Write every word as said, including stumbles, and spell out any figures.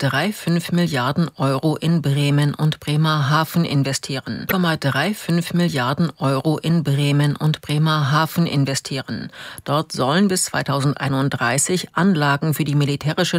fünfunddreißig Milliarden Euro in Bremen und Bremerhaven investieren. fünfunddreißig Milliarden Euro in Bremen und Bremerhaven investieren. Dort sollen bis zweitausendeinunddreißig Anlagen für die militärische